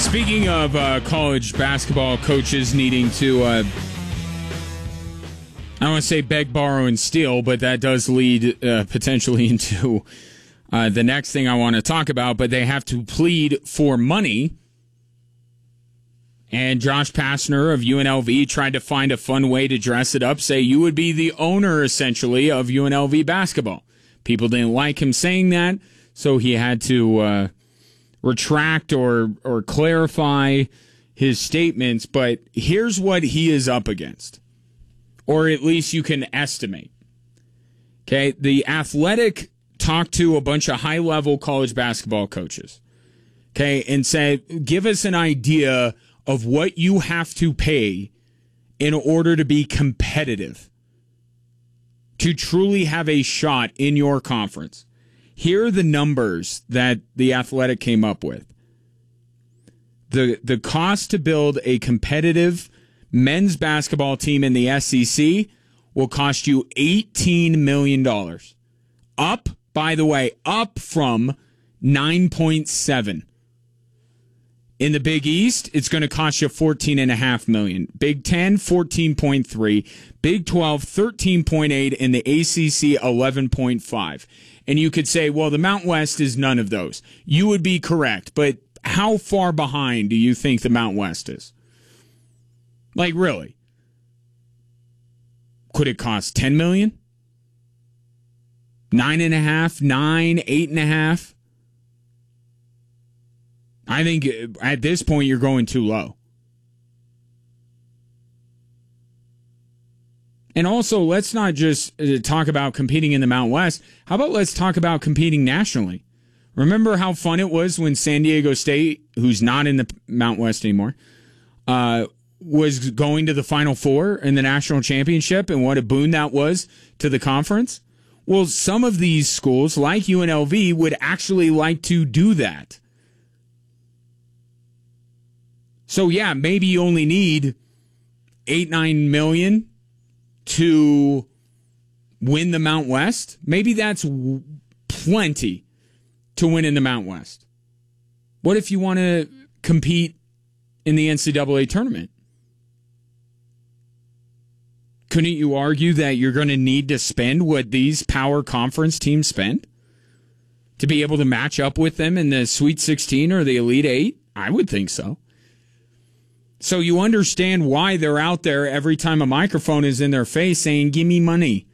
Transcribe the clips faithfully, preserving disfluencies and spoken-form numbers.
Speaking of uh, college basketball coaches needing to, uh, I don't want to say beg, borrow, and steal, but that does lead uh, potentially into uh, the next thing I want to talk about, but they have to plead for money. And Josh Pastner of U N L V tried to find a fun way to dress it up, say you would be the owner, essentially, of U N L V basketball. People didn't like him saying that, so he had to uh, retract or or clarify his statements. But here's what he is up against, or at least you can estimate. Okay, the Athletic talked to a bunch of high-level college basketball coaches, okay, and said, give us an idea of what you have to pay in order to be competitive, to truly have a shot in your conference. Here are the numbers that the Athletic came up with. The, the cost to build a competitive men's basketball team in the S E C will cost you eighteen million dollars. Up, by the way, up from nine point seven. In the Big East, it's going to cost you fourteen point five million dollars. Big Ten, fourteen point three. Big twelve, thirteen point eight. And the A C C, eleven point five. And you could say, well, the Mountain West is none of those. You would be correct. But how far behind do you think the Mountain West is? Like, really? Could it cost ten million dollars? Nine and a half, nine, eight and a half? I think at this point you're going too low. And also, let's not just talk about competing in the Mountain West. How about let's talk about competing nationally? Remember how fun it was when San Diego State, who's not in the Mountain West anymore, uh, was going to the Final Four in the national championship, and what a boon that was to the conference? Well, some of these schools, like U N L V, would actually like to do that. So, yeah, maybe you only need eight, nine million to win the Mountain West. Maybe that's w- plenty to win in the Mountain West. What if you want to compete in the N C double A tournament? Couldn't you argue that you're going to need to spend what these power conference teams spend to be able to match up with them in the Sweet sixteen or the Elite Eight? I would think so. So you understand why they're out there every time a microphone is in their face saying, give me money.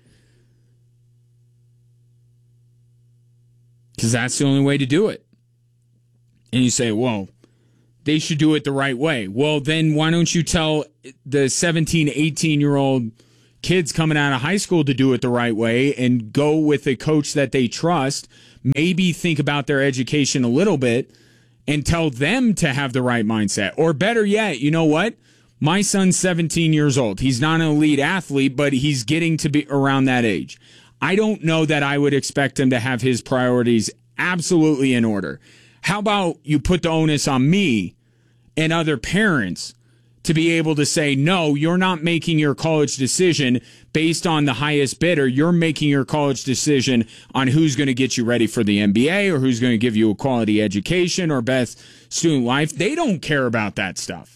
Because that's the only way to do it. And you say, well, they should do it the right way. Well, then why don't you tell the seventeen, eighteen-year-old kids coming out of high school to do it the right way and go with a coach that they trust, maybe think about their education a little bit, and tell them to have the right mindset. Or better yet, you know what? My son's seventeen years old. He's not an elite athlete, but he's getting to be around that age. I don't know that I would expect him to have his priorities absolutely in order. How about you put the onus on me and other parents to be able to say, no, you're not making your college decision based on the highest bidder. You're making your college decision on who's going to get you ready for the N B A or who's going to give you a quality education or best student life. They don't care about that stuff.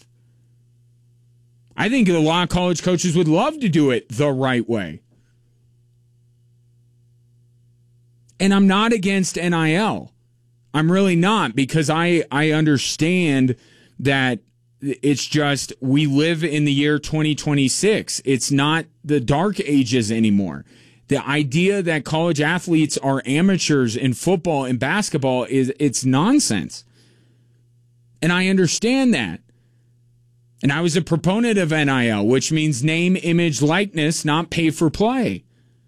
I think a lot of college coaches would love to do it the right way. And I'm not against N I L. I'm really not, because I, I understand that it's just we live in the year twenty twenty-six. It's not the dark ages anymore. The idea that college athletes are amateurs in football and basketball is it's nonsense. And I understand that. And I was a proponent of N I L, which means name, image, likeness, not pay for play.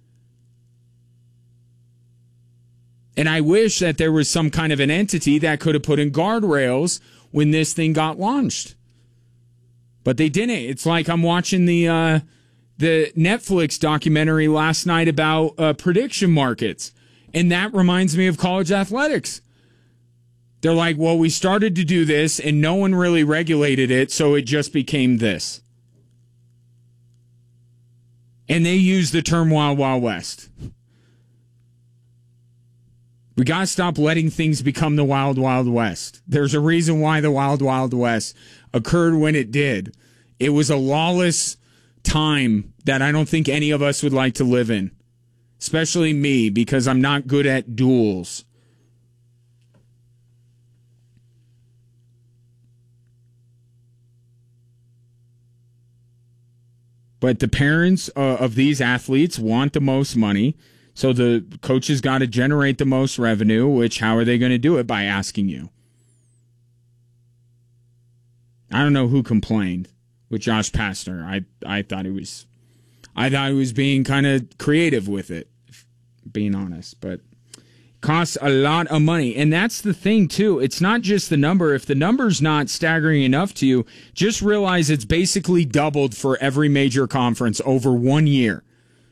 And I wish that there was some kind of an entity that could have put in guardrails when this thing got launched. But they didn't. It's like I'm watching the uh, the Netflix documentary last night about uh, prediction markets. And that reminds me of college athletics. They're like, well, we started to do this and no one really regulated it, so it just became this. And they use the term Wild Wild West. We got to stop letting things become the Wild Wild West. There's a reason why the Wild Wild West occurred when it did. It was a lawless time that I don't think any of us would like to live in, especially me, because I'm not good at duels. But the parents uh, of these athletes want the most money. So the coaches got to generate the most revenue, which how are they going to do it? By asking you. I don't know who complained with Josh Pastner. I I thought he was I thought he was being kind of creative with it, being honest, but it costs a lot of money. And that's the thing too. It's not just the number. If the number's not staggering enough to you, just realize it's basically doubled for every major conference over one year.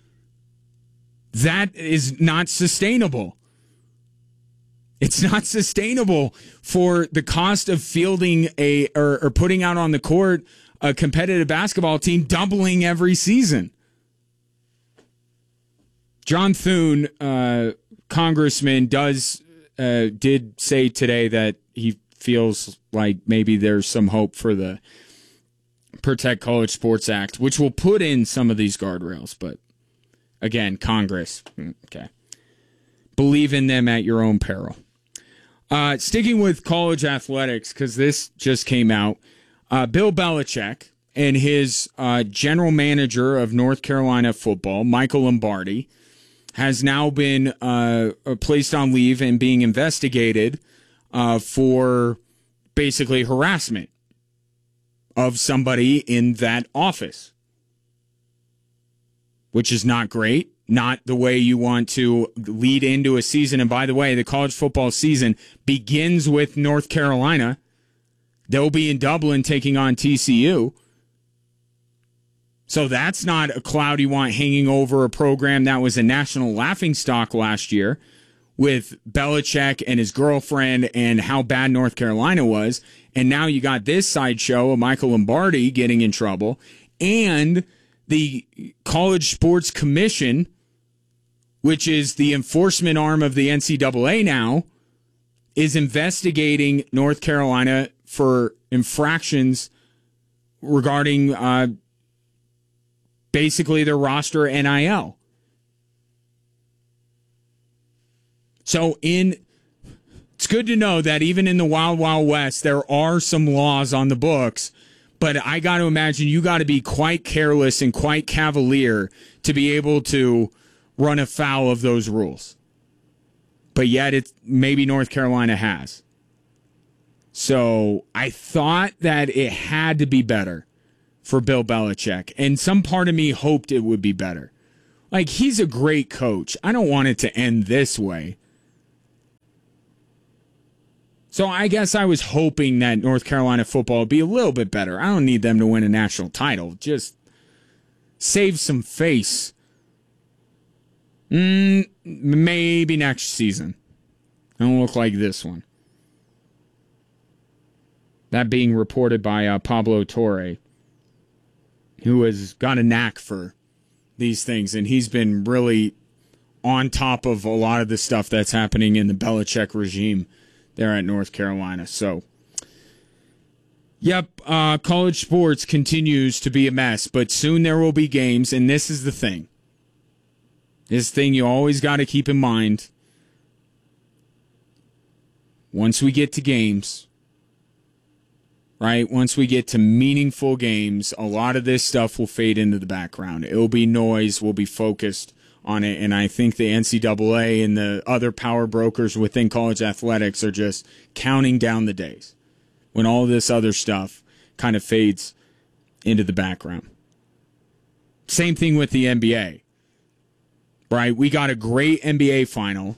That is not sustainable. It's not sustainable for the cost of fielding a or, or putting out on the court a competitive basketball team doubling every season. John Thune, uh, congressman, does uh, did say today that he feels like maybe there's some hope for the Protect College Sports Act, which will put in some of these guardrails, but. Again, Congress. Okay. Believe in them at your own peril. Uh, sticking with college athletics, because this just came out, uh, Bill Belichick and his uh, general manager of North Carolina football, Michael Lombardi, has now been uh, placed on leave and being investigated uh, for basically harassment of somebody in that office. Which is not great, not the way you want to lead into a season. And by the way, the college football season begins with North Carolina. They'll be in Dublin taking on T C U. So that's not a cloud you want hanging over a program that was a national laughingstock last year with Belichick and his girlfriend and how bad North Carolina was. And now you got this sideshow of Michael Lombardi getting in trouble. And the College Sports Commission, which is the enforcement arm of the N C double A now, is investigating North Carolina for infractions regarding uh, basically their roster N I L. So in it's good to know that even in the Wild Wild West, there are some laws on the books. But I got to imagine you got to be quite careless and quite cavalier to be able to run afoul of those rules. But yet, it's maybe North Carolina has. So I thought that it had to be better for Bill Belichick. And some part of me hoped it would be better. Like, he's a great coach. I don't want it to end this way. So I guess I was hoping that North Carolina football would be a little bit better. I don't need them to win a national title. Just save some face. Mm, maybe next season. It don't look like this one. That being reported by uh, Pablo Torre, who has got a knack for these things, and he's been really on top of a lot of the stuff that's happening in the Belichick regime there at North Carolina. So, yep, uh, college sports continues to be a mess, but soon there will be games, and this is the thing. This thing you always got to keep in mind. Once we get to games, right, once we get to meaningful games, a lot of this stuff will fade into the background. It will be noise, we'll be focused on it, and I think the N C double A and the other power brokers within college athletics are just counting down the days when all this other stuff kind of fades into the background. Same thing with the N B A, right? We got a great N B A final,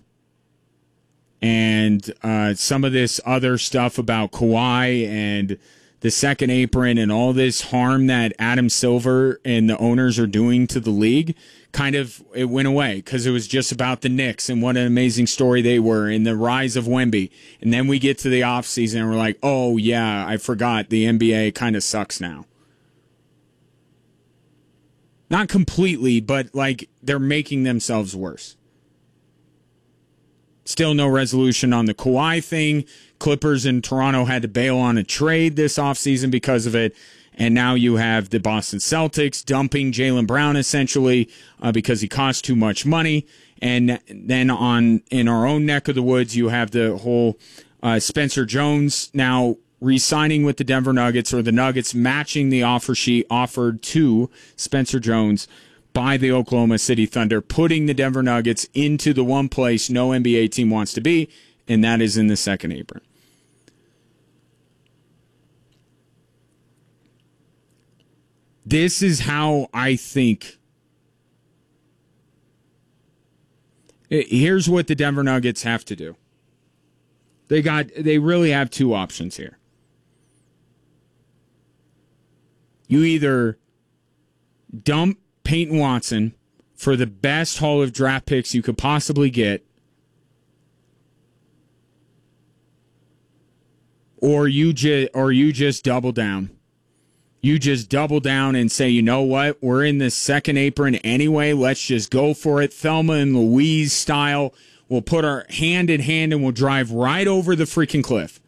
and uh, some of this other stuff about Kawhi and the second apron and all this harm that Adam Silver and the owners are doing to the league, kind of it went away because it was just about the Knicks and what an amazing story they were and the rise of Wemby. And then we get to the offseason and we're like, oh, yeah, I forgot the N B A kind of sucks now. Not completely, but like they're making themselves worse. Still no resolution on the Kawhi thing. Clippers and Toronto had to bail on a trade this offseason because of it. And now you have the Boston Celtics dumping Jaylen Brown essentially uh, because he cost too much money. And then on in our own neck of the woods, you have the whole uh, Spencer Jones now re-signing with the Denver Nuggets, or the Nuggets matching the offer sheet offered to Spencer Jones by the Oklahoma City Thunder, putting the Denver Nuggets into the one place no N B A team wants to be, and that is in the second apron. This is how I think. Here's what the Denver Nuggets have to do. They got they really have two options here. You either dump Peyton Watson for the best haul of draft picks you could possibly get, or you just or you just double down. You just double down and say, you know what? We're in this second apron anyway. Let's just go for it. Thelma and Louise style. We'll put our hand in hand and we'll drive right over the freaking cliff.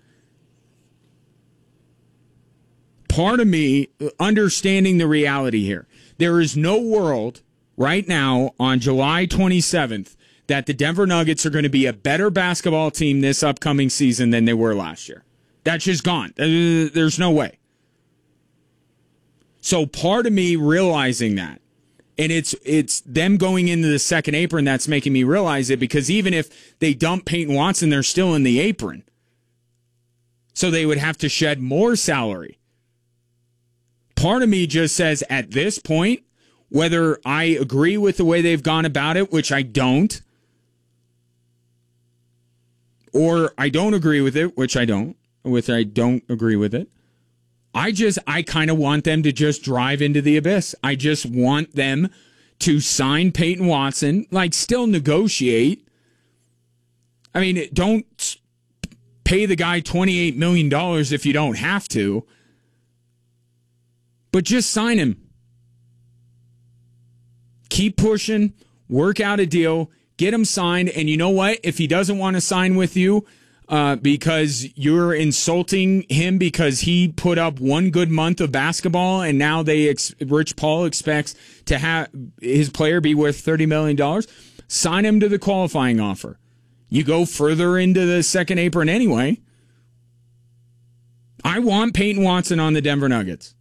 Part of me, understanding the reality here, there is no world right now on July twenty-seventh that the Denver Nuggets are going to be a better basketball team this upcoming season than they were last year. That's just gone. There's no way. So part of me realizing that, and it's it's them going into the second apron that's making me realize it, because even if they dump Peyton Watson, they're still in the apron. So they would have to shed more salary. Part of me just says at this point, whether I agree with the way they've gone about it, which I don't, or I don't agree with it, which I don't, which I don't agree with it, I just, I kind of want them to just drive into the abyss. I just want them to sign Peyton Watson, like still negotiate. I mean, don't pay the guy twenty-eight million dollars if you don't have to, but just sign him. Keep pushing, work out a deal, get him signed, and you know what? If he doesn't want to sign with you, Uh, because you're insulting him because he put up one good month of basketball and now they ex- Rich Paul expects to have his player be worth thirty million dollars, sign him to the qualifying offer. You go further into the second apron anyway. I want Peyton Watson on the Denver Nuggets.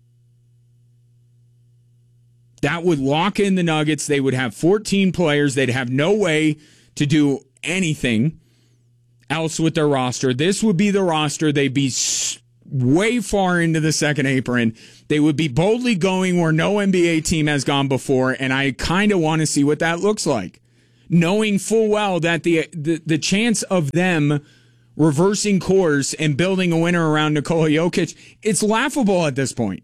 That would lock in the Nuggets. They would have fourteen players. They'd have no way to do anything else with their roster. This would be the roster. They'd be way far into the second apron. They would be boldly going where no N B A team has gone before, and I kind of want to see what that looks like, knowing full well that the, the the chance of them reversing course and building a winner around Nikola Jokic, it's laughable at this point.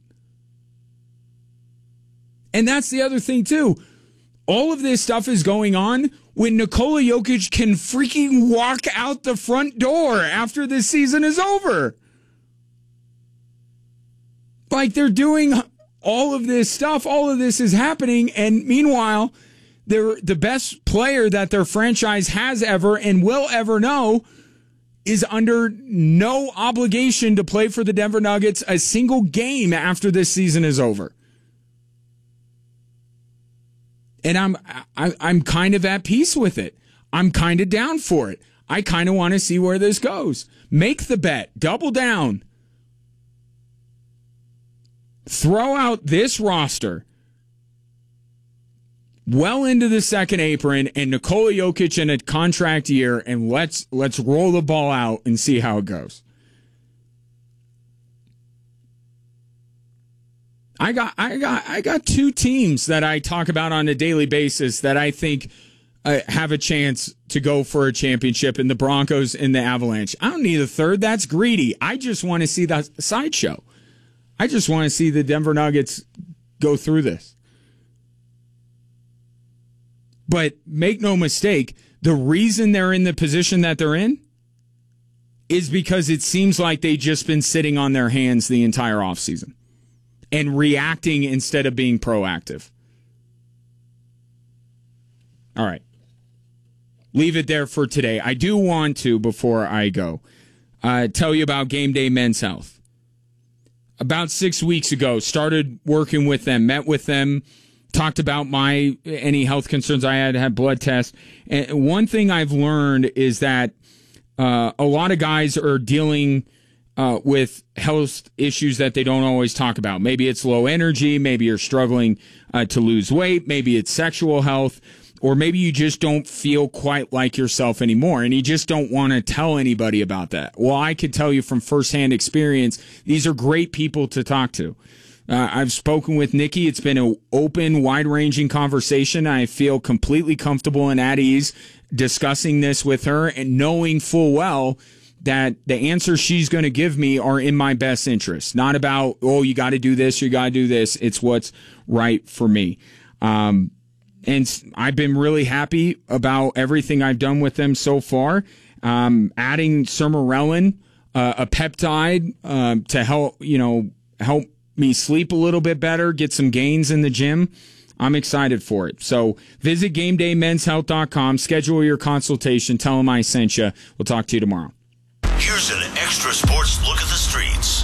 And that's the other thing, too. All of this stuff is going on when Nikola Jokic can freaking walk out the front door after this season is over. Like, they're doing all of this stuff. All of this is happening. And meanwhile, they're the best player that their franchise has ever and will ever know is under no obligation to play for the Denver Nuggets a single game after this season is over. And I'm I, I'm kind of at peace with it. I'm kind of down for it. I kind of want to see where this goes. Make the bet. Double down. Throw out this roster well into the second apron and Nikola Jokic in a contract year, and let's let's roll the ball out and see how it goes. I got I got I got two teams that I talk about on a daily basis that I think uh, have a chance to go for a championship, in the Broncos and the Avalanche. I don't need a third. That's greedy. I just want to see the sideshow. I just want to see the Denver Nuggets go through this. But make no mistake, the reason they're in the position that they're in is because it seems like they've just been sitting on their hands the entire offseason and reacting instead of being proactive. All right. leave it there for today. I do want to, before I go, uh, tell you about Game Day Men's Health. About six weeks ago, started working with them, met with them, talked about my any health concerns I had, had blood tests. And one thing I've learned is that uh, a lot of guys are dealing uh, with health issues that they don't always talk about. Maybe it's low energy, maybe you're struggling uh, to lose weight, maybe it's sexual health, or maybe you just don't feel quite like yourself anymore and you just don't want to tell anybody about that. Well, I could tell you from firsthand experience, these are great people to talk to. Uh, I've spoken with Nikki. It's been an open, wide-ranging conversation. I feel completely comfortable and at ease discussing this with her and knowing full well that the answers she's going to give me are in my best interest. Not about, oh, you got to do this, you got to do this. It's what's right for me. Um, and I've been really happy about everything I've done with them so far. Um, adding Sermorelin, uh, a peptide uh, to help, you know, help me sleep a little bit better, get some gains in the gym. I'm excited for it. So visit game day men's health dot com, schedule your consultation, tell them I sent you. We'll talk to you tomorrow. Here's an extra sports look at the streets.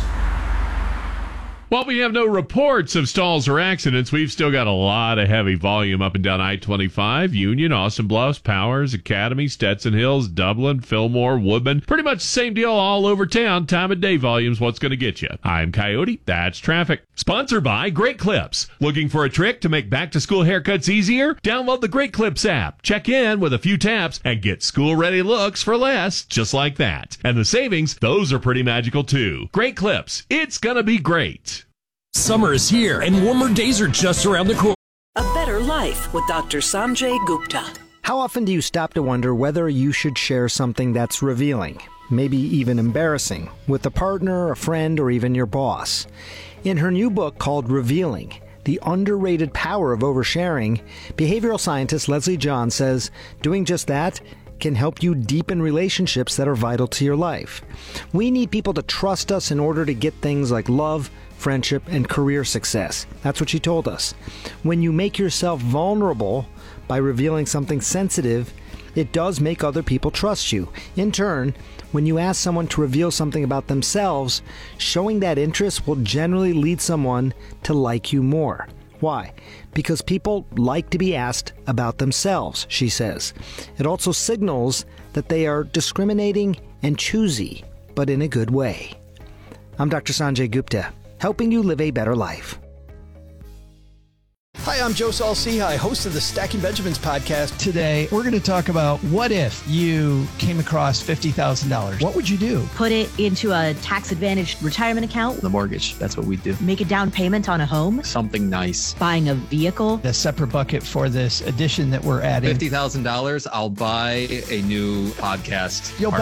While we have no reports of stalls or accidents, we've still got a lot of heavy volume up and down I twenty-five, Union, Austin Bluffs, Powers, Academy, Stetson Hills, Dublin, Fillmore, Woodman. Pretty much the same deal all over town. Time of day volume's what's going to get you. I'm Coyote. That's traffic. Sponsored by Great Clips. Looking for a trick to make back-to-school haircuts easier? Download the Great Clips app. Check in with a few taps and get school-ready looks for less, just like that. And the savings, those are pretty magical too. Great Clips. It's going to be great. Summer is here, and warmer days are just around the corner. A better life with Doctor Sanjay Gupta. How often do you stop to wonder whether you should share something that's revealing, maybe even embarrassing, with a partner, a friend, or even your boss? In her new book called Revealing, The Underrated Power of Oversharing, behavioral scientist Leslie John says doing just that can help you deepen relationships that are vital to your life. We need people to trust us in order to get things like love, friendship, and career success. That's what she told us. When you make yourself vulnerable by revealing something sensitive, it does make other people trust you. In turn, when you ask someone to reveal something about themselves, showing that interest will generally lead someone to like you more. Why? Because people like to be asked about themselves, she says. It also signals that they are discriminating and choosy, but in a good way. I'm Doctor Sanjay Gupta, helping you live a better life. Hi, I'm Joe Saul-Sehy, host of the Stacking Benjamins podcast. Today, we're going to talk about what if you came across fifty thousand dollars? What would you do? Put it into a tax-advantaged retirement account. The mortgage, that's what we do. Make a down payment on a home. Something nice. Buying a vehicle. A separate bucket for this addition that we're adding. fifty thousand dollars, I'll buy a new podcast. You'll